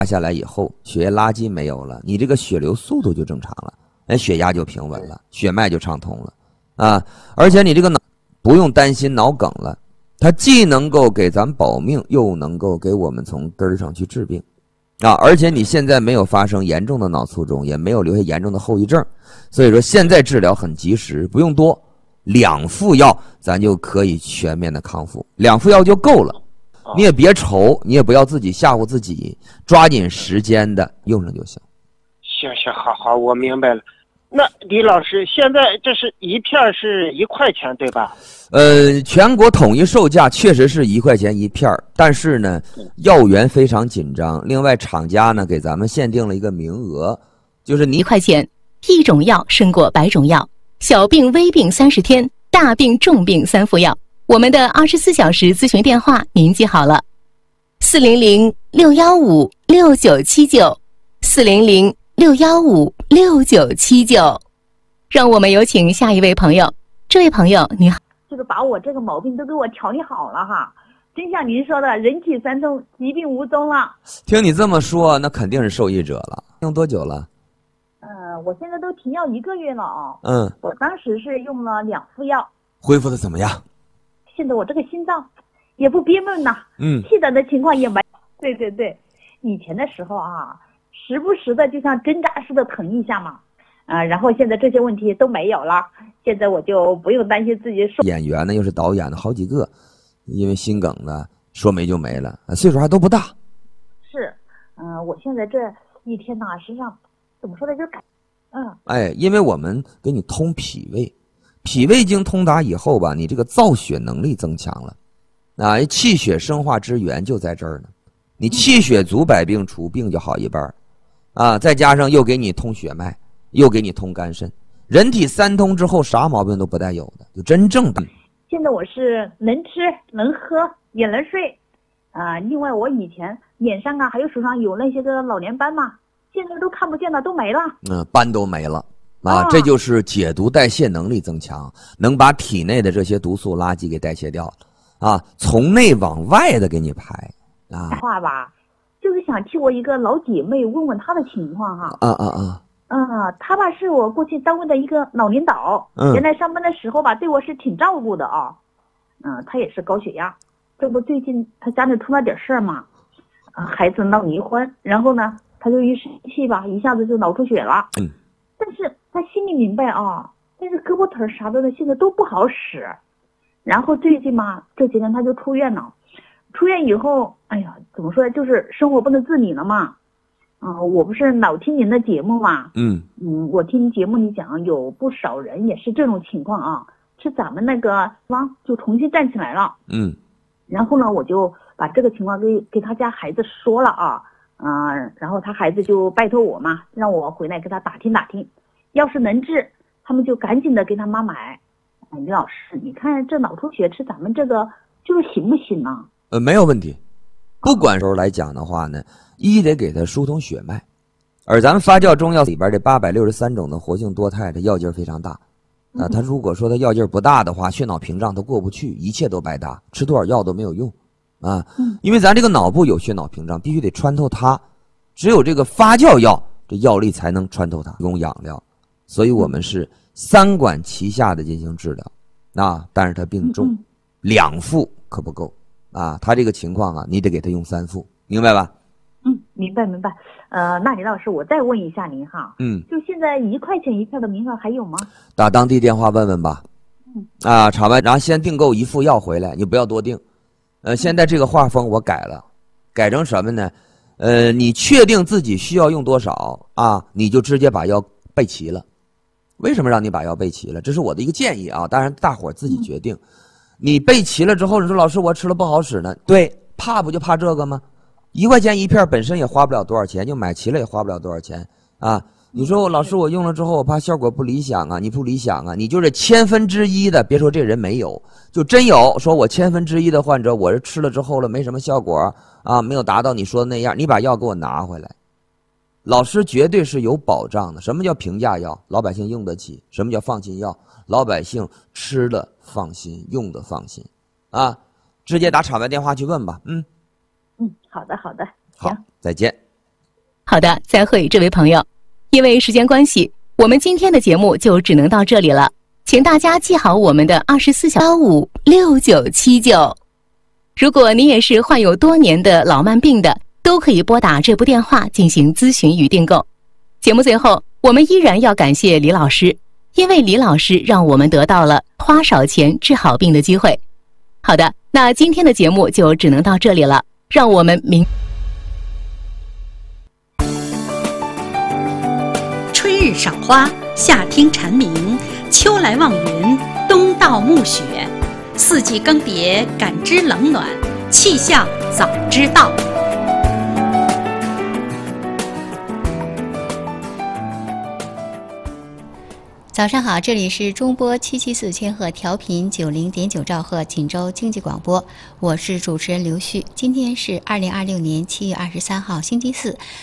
下来以后，血液垃圾没有了，你这个血流速度就正常了，血压就平稳了，血脉就畅通了啊！而且你这个脑不用担心脑梗了，它既能够给咱保命，又能够给我们从根儿上去治病啊！而且你现在没有发生严重的脑卒中，也没有留下严重的后遗症，所以说现在治疗很及时，不用多，2副药咱就可以全面的康复，2副药就够了。你也别愁，你也不要自己吓唬自己，抓紧时间的用上就行。 行，好，我明白了。那李老师，现在这是一片是1块钱，对吧？ 全国统一售价确实是1块钱1片，但是呢，药源非常紧张。另外，厂家呢给咱们限定了一个名额，就是你 1块钱，一种药胜过100种药，小病微病30天，大病重病3副药。我们的24小时咨询电话您记好了，400-615-6979，400-615-6979。让我们有请下一位朋友。这位朋友你好， 这个把我这个毛病都给我调理好了哈，真像您说的，人体三通，疾病无踪了。 听你这么说，那肯定是受益者了。用多久了？ 我现在都停药1个月了啊。我当时是用了2副药。 恢复的怎么样？ 现在我这个心脏也不憋闷呐，气短的情况也没。对，以前的时候啊，时不时的就像针扎似的疼一下嘛，然后现在这些问题都没有了，现在我就不用担心自己受。 演员呢又是导演的好几个，因为心梗呢说没就没了，岁数还都不大。 是，我现在这一天呐，实际上怎么说呢，就是因为我们给你通脾胃。脾胃经通达以后吧，你这个造血能力增强了，气血生化之源就在这儿呢。你气血足，百病除，病就好一半再加上又给你通血脉，又给你通肝肾，人体3通之后，啥毛病都不带有的，就真正的。 现在我是能吃能喝也能睡，另外我以前脸上还有手上有那些个老年斑嘛，现在都看不见了，都没了。 斑都没了。这就是解毒代谢能力增强，能把体内的这些毒素垃圾给代谢掉从内往外的给你排话吧，就是想替我一个老姐妹问问她的情况哈。她吧是我过去单位的一个老领导，原来上班的时候吧对我是挺照顾的她也是高血压，这不最近她家里出了点事儿嘛，孩子闹离婚，然后呢她就一生气吧，一下子就脑出血了。但是他心里明白但是胳膊腿啥的呢，现在都不好使。然后最近嘛，这几天他就出院了。出院以后，哎呀，怎么说呢，就是生活不能自理了嘛。我不是老听您的节目嘛。我听节目里讲，有不少人也是这种情况是咱们那个方就重新站起来了。然后呢，我就把这个情况给他家孩子说了然后他孩子就拜托我嘛，让我回来给他打听打听，要是能治，他们就赶紧的给他妈买。李老师，你看这脑出血吃咱们这个就是行不行呢？ 没有问题。不管时候来讲的话呢，得给他疏通血脉，而咱们发酵中药里边这863种的活性多肽，这药劲非常大他如果说他药劲不大的话，血脑屏障都过不去，一切都白搭，吃多少药都没有用因为咱这个脑部有血脑屏障，必须得穿透它，只有这个发酵药，这药力才能穿透它，提供养料。所以我们是3管齐下的进行治疗但是他病重，2副可不够他这个情况你得给他用3副，明白吧？ 明白。那李老师，我再问一下您哈，就现在1块钱1片的名额还有吗？ 打当地电话问问吧。场外然后先订购1副药回来，你不要多订。现在这个画风我改了，改成什么呢？你确定自己需要用多少你就直接把药备齐了。为什么让你把药备齐了？这是我的一个建议当然大伙儿自己决定。你备齐了之后，你说老师我吃了不好使呢？对，怕不就怕这个吗？1块钱1片本身也花不了多少钱，就买齐了也花不了多少钱你说老师我用了之后我怕效果不理想你不理想你就是1/1000的，别说这人没有，就真有说我1/1000的患者，我是吃了之后了没什么效果没有达到你说的那样，你把药给我拿回来。老师绝对是有保障的。什么叫平价药？老百姓用得起。什么叫放心药？老百姓吃的放心，用的放心直接打场外电话去问吧。 好的， 好，再见。 好的，再会，这位朋友。因为时间关系，我们今天的节目就只能到这里了。请大家记好我们的24小856979。如果你也是患有多年的老慢病的，都可以拨打这部电话进行咨询与订购。节目最后，我们依然要感谢李老师，因为李老师让我们得到了花少钱治好病的机会。好的，那今天的节目就只能到这里了，让我们春日赏花，夏听蝉鸣，秋来望云，冬到暮雪，四季更迭，感知冷暖，气象早知道。 早上好，这里是中波774千赫调频90.9兆赫锦州经济广播，我是主持人刘旭。今天是2026年7月23号星期四，